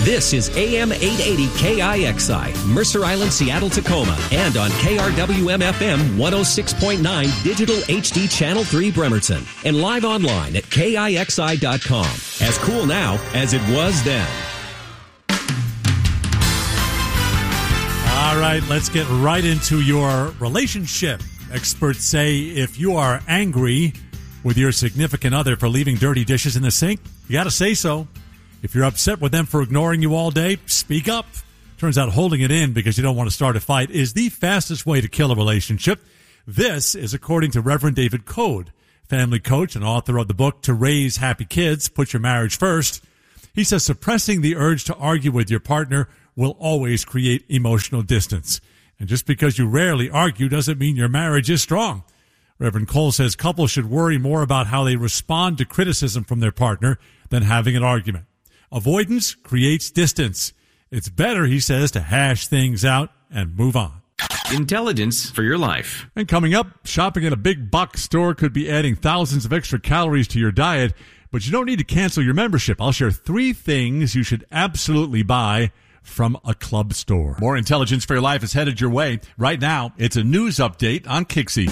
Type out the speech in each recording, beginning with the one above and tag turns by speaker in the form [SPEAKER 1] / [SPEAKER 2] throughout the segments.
[SPEAKER 1] This is AM 880 KIXI, Mercer Island, Seattle, Tacoma, and on KRWM-FM 106.9 Digital HD Channel 3 Bremerton, and live online at KIXI.com. As cool now as it was then.
[SPEAKER 2] All right, let's get right into your relationship. Experts say if you are angry with your significant other for leaving dirty dishes in the sink, you got to say so. If you're upset with them for ignoring you all day, speak up. Turns out holding it in because you don't want to start a fight is the fastest way to kill a relationship. This is according to Reverend David Code, family coach and author of the book To Raise Happy Kids, Put Your Marriage First. He says suppressing the urge to argue with your partner will always create emotional distance. And just because you rarely argue doesn't mean your marriage is strong. Reverend Cole says couples should worry more about how they respond to criticism from their partner than having an argument. Avoidance creates distance. It's better, he says, to hash things out and move on.
[SPEAKER 3] Intelligence for your life.
[SPEAKER 2] And coming up, shopping at a big box store could be adding thousands of extra calories to your diet, but you don't need to cancel your membership. I'll share 3 things you should absolutely buy from a club store. More Intelligence for Your Life is headed your way. Right now, it's a news update on KIXI.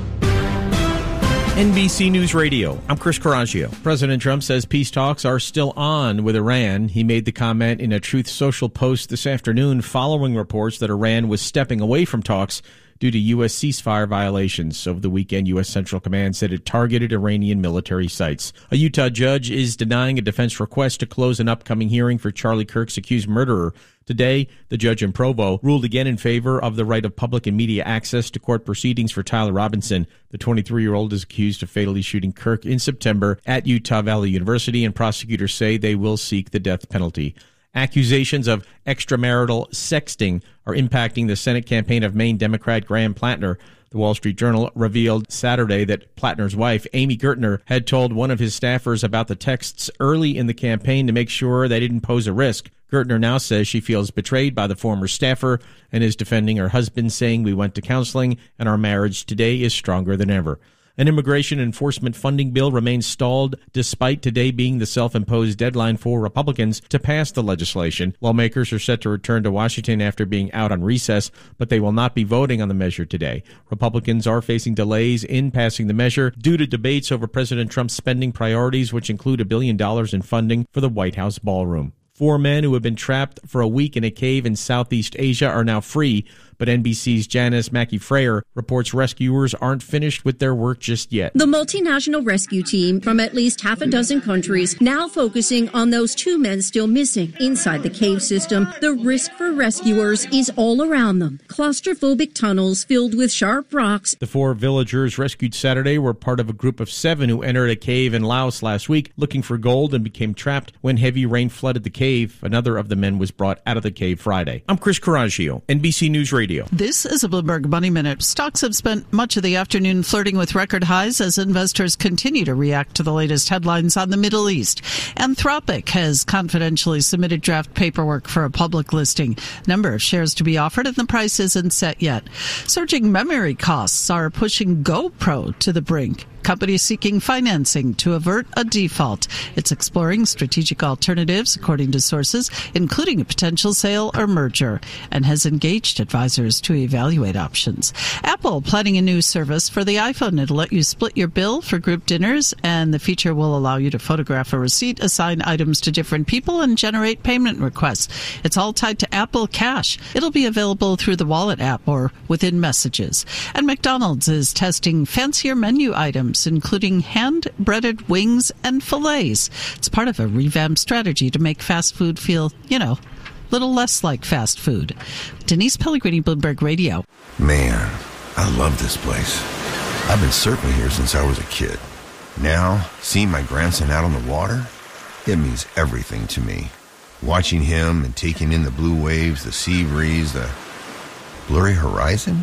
[SPEAKER 4] NBC News Radio. I'm Chris Coraggio. President Trump says peace talks are still on with Iran. He made the comment in a Truth Social post this afternoon following reports that Iran was stepping away from talks due to U.S. ceasefire violations. Over the weekend, U.S. Central Command said it targeted Iranian military sites. A Utah judge is denying a defense request to close an upcoming hearing for Charlie Kirk's accused murderer. Today, the judge in Provo ruled again in favor of the right of public and media access to court proceedings for Tyler Robinson. The 23-year-old is accused of fatally shooting Kirk in September at Utah Valley University, and prosecutors say they will seek the death penalty. Accusations of extramarital sexting are impacting the Senate campaign of Maine Democrat Graham Plattner. The Wall Street Journal revealed Saturday that Plattner's wife, Amy Gertner, had told one of his staffers about the texts early in the campaign to make sure they didn't pose a risk. Gertner now says she feels betrayed by the former staffer and is defending her husband, saying, "We went to counseling and our marriage today is stronger than ever." An immigration enforcement funding bill remains stalled despite today being the self-imposed deadline for Republicans to pass the legislation. Lawmakers are set to return to Washington after being out on recess, but they will not be voting on the measure today. Republicans are facing delays in passing the measure due to debates over President Trump's spending priorities, which include $1 billion in funding for the White House ballroom. 4 men who have been trapped for a week in a cave in Southeast Asia are now free, but NBC's Janice Mackey-Freyer reports rescuers aren't finished with their work just yet.
[SPEAKER 5] The multinational rescue team from at least half a dozen countries now focusing on those 2 men still missing. Inside the cave system, the risk for rescuers is all around them. Claustrophobic tunnels filled with sharp rocks.
[SPEAKER 4] The 4 villagers rescued Saturday were part of a group of 7 who entered a cave in Laos last week looking for gold and became trapped when heavy rain flooded the cave. Another of the men was brought out of the cave Friday. I'm Chris Coraggio, NBC News Radio.
[SPEAKER 6] This is a Bloomberg Money Minute. Stocks have spent much of the afternoon flirting with record highs as investors continue to react to the latest headlines on the Middle East. Anthropic has confidentially submitted draft paperwork for a public listing. Number of shares to be offered and the price isn't set yet. Surging memory costs are pushing GoPro to the brink. Company seeking financing to avert a default. It's exploring strategic alternatives, according to sources, including a potential sale or merger, and has engaged advisors to evaluate options. Apple planning a new service for the iPhone. It'll let you split your bill for group dinners, and the feature will allow you to photograph a receipt, assign items to different people, and generate payment requests. It's all tied to Apple Cash. It'll be available through the Wallet app or within Messages. And McDonald's is testing fancier menu items, including hand-breaded wings and fillets. It's part of a revamped strategy to make fast food feel, little less like fast food. Denise Pellegrini, Bloomberg Radio.
[SPEAKER 7] Man, I love this place. I've been surfing here since I was a kid. Now, seeing my grandson out on the water, it means everything to me. Watching him and taking in the blue waves, the sea breeze, the blurry horizon.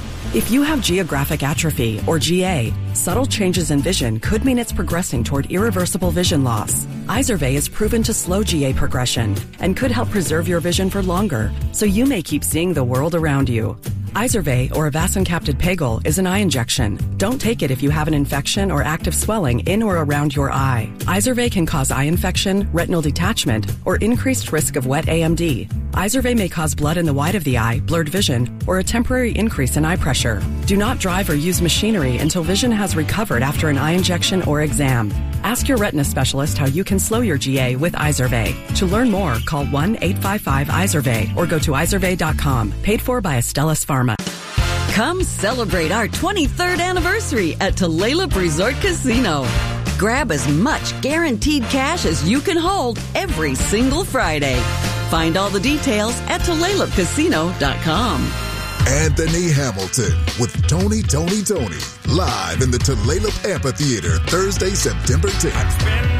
[SPEAKER 8] If you have geographic atrophy, or GA, subtle changes in vision could mean it's progressing toward irreversible vision loss. Izervay is proven to slow GA progression and could help preserve your vision for longer, so you may keep seeing the world around you. Izervay, or avacincaptad pegol, is an eye injection. Don't take it if you have an infection or active swelling in or around your eye. Izervay can cause eye infection, retinal detachment, or increased risk of wet AMD. Izervay may cause blood in the white of the eye, blurred vision, or a temporary increase in eye pressure. Do not drive or use machinery until vision has recovered after an eye injection or exam. Ask your retina specialist how you can slow your GA with Izervay. To learn more, call 1-855-IZERVAY or go to izervay.com. Paid for by Astellas Pharma.
[SPEAKER 9] Come celebrate our 23rd anniversary at Tulalip Resort Casino. Grab as much guaranteed cash as you can hold every single Friday. Find all the details at TulalipCasino.com.
[SPEAKER 10] Anthony Hamilton with Tony live in the Tulalip Amphitheater Thursday, September 10th.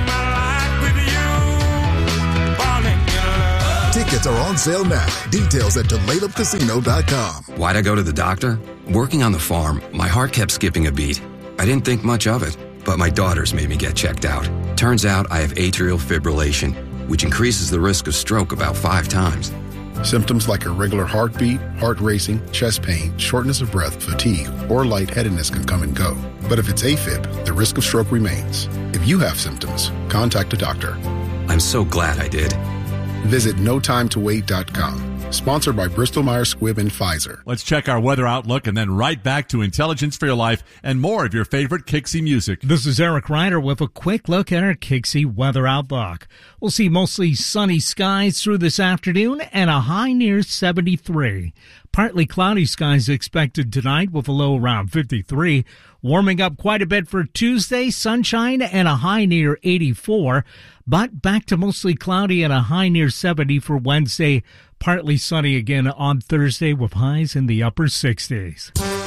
[SPEAKER 10] Tickets are on sale now. Details at TulalipCasino.com.
[SPEAKER 11] Why'd I go to the doctor? Working on the farm, my heart kept skipping a beat. I didn't think much of it, but my daughters made me get checked out. Turns out I have atrial fibrillation, which increases the risk of stroke about 5 times.
[SPEAKER 12] Symptoms like irregular heartbeat, heart racing, chest pain, shortness of breath, fatigue, or lightheadedness can come and go. But if it's AFib, the risk of stroke remains. If you have symptoms, contact a doctor.
[SPEAKER 11] I'm so glad I did.
[SPEAKER 12] Visit NoTimeToWait.com. Sponsored by Bristol-Myers Squibb and Pfizer.
[SPEAKER 2] Let's check our weather outlook and then right back to Intelligence for Your Life and more of your favorite Kixie music.
[SPEAKER 13] This is Eric Ryder with a quick look at our Kixie weather outlook. We'll see mostly sunny skies through this afternoon and a high near 73. Partly cloudy skies expected tonight with a low around 53. Warming up quite a bit for Tuesday, sunshine and a high near 84. But back to mostly cloudy and a high near 70 for Wednesday. Partly sunny again on Thursday with highs in the upper 60s.